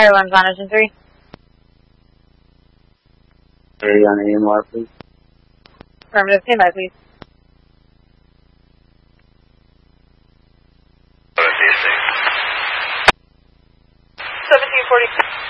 Fire alarms on engine 3. Area on AMR, please. Affirmative, stand by, please. 1740.